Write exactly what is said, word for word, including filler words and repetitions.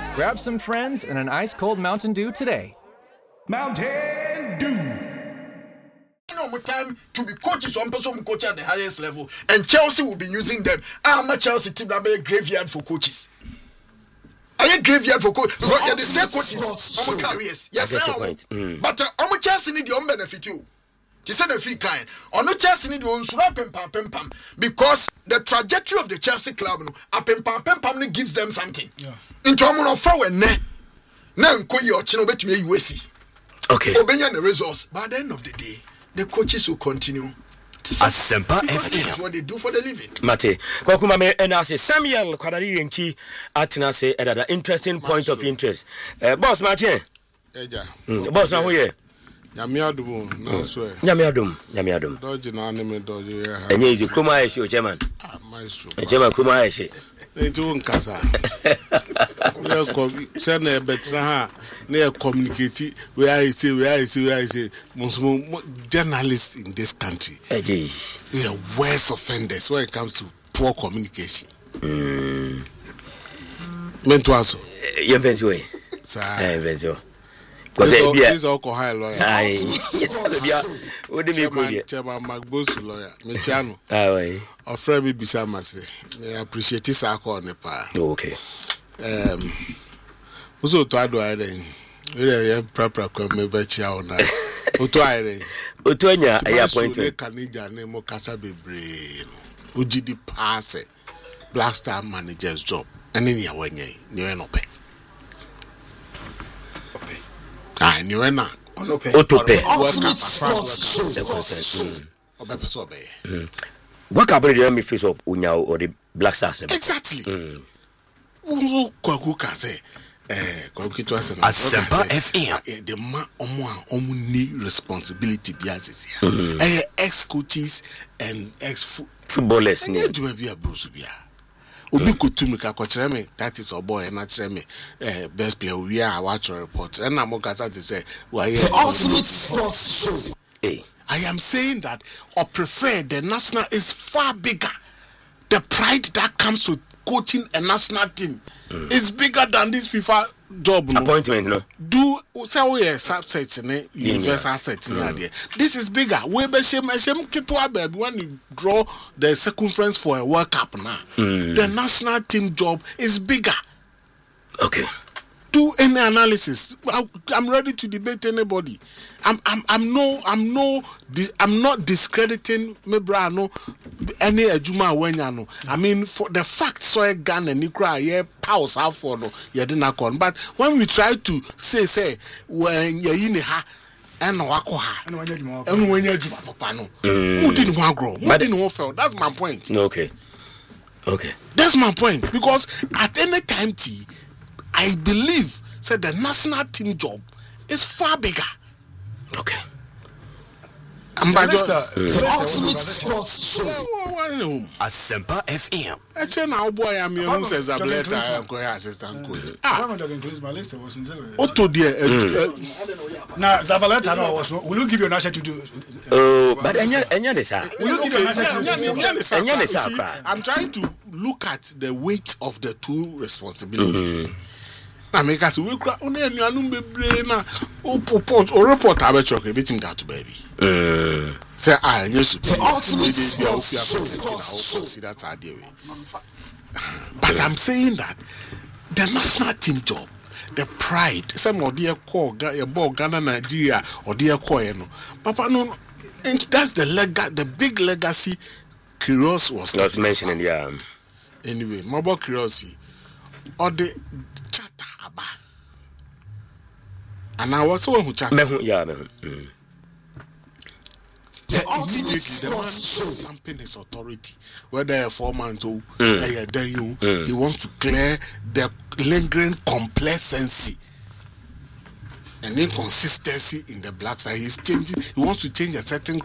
Grab some friends and an ice-cold Mountain Dew today. Mountain Dew. No more time to be coaches on person coach at the highest level, and Chelsea will be using them. I'm a Chelsea team that be a graveyard for coaches. Are you graveyard for coaches? Because you're the same coaches on careers. Yes, sir. Mm. But I'm a Chelsea need the benefit you. She said a fee kind. On no Chelsea need the unsura pem pam pem pam because the trajectory of the Chelsea club no a pem pam pem pam gives them something. Yeah. Into amu no fa we ne. Na nko ye ochi no betumi U S C. Okay. Obenya the results. By the end of the day, the coaches will continue. Asempa F M. That's what they do for the living. Mate, Kokuma me and I say Samuel Kwadari Yenchi Atina say another interesting point of interest. Uh, boss Martin. Eja. Mm, boss na hoye. Nyamiadum na so e. Nyamiadum, Nyamiadum. Dodge na anime dodge ya. Enye izi kuma e show chairman. Ah, maestro. Chairman kuma e she. Enti won kasa. We ko say na betra ha na communicate we I say we I say we I say most journalists in this country. Eji. We are worst offenders when it comes to poor communication. Mm. Mento aso. Yempensi we. Sa. Eh, yempensi. Because this is alcohol lawyer. Aye. Yes, Bia. What do you mean? Chairman Magbosu lawyer. Michiano. Ah, why? Our friend me bisa mase. I appreciate this alcohol ne pa. Okay. Um. Uso to ado aye den. We dey proper kwa me be chia ona. Oto aye den. Oto anya aye appointment. Kanija ne mo kasa bebre no. Uji di pass Black Star manager's job. Ene ni awanye ni we no pe. Ah, ni we na. Otope. What about the enemy face of Unyao or the Black Stars? Exactly. Mm. Uzo kwaku kase eh kwaku to ase Asempa F M. The man omo a omo ni responsibility bi asese ya. Eh ex coaches and ex footballers ni. Eduma bi abrusu bia. Obi kotumi ka kwakere me that is our boy na kire me eh best player we are watch report and na mo kasa to say we are ultimate sports show. Hey, I am saying that or prefer the national is far bigger. The pride that comes with coaching a national team mm. is bigger than this FIFA job. No? Appointment, no? Do say we are subsets in a universal set in idea. This is bigger. We be shame shame kitwa baby when you draw the circumference for a World Cup now. Mm. The national team job is bigger. Okay. Do any analysis. I, I'm ready to debate anybody. I'm I'm I'm no I'm no I'm not discrediting Mebra no any ejuma wenya no. I mean for the fact so a gun and nikra yeah pause out for no you didn't con. But when we try to say say when you in ha and wako ha and when you juma papa no who didn't want grow who didn't want fail. That's my point. Okay. Okay. That's my point because at any time T I believe said the national team job is far bigger. Okay. I'm by the ultimate sports show. Asempa F M. Actually, now boy, I'm here who says I'm later. I'm going assistant coach. Ah, I'm not include my list. Was in there. Otto dear. Now Zabaleta was. Will you give your answer to do? Oh, but Enya Enya desa. Will you give your answer to Enya desa? I'm trying to look at the weight of the two responsibilities. Na make us we cry on any anum bebre na o report o report abetro ke betim that baby eh say ah yes be be ofia consider that way. But I'm saying that the national team job, the pride, some of the call your ball Ghana Nigeria or the call no papa no, and that's the leg the big legacy Kyrgios was not mentioning. Yeah, anyway mobile Kyrgios or the and I was so who chat. Yeah, man. Immediately the man stamping his authority, whether a foreman to mm. then you mm. he wants to clear the lingering complacency and inconsistency in the black side. He's changing. He wants to change a certain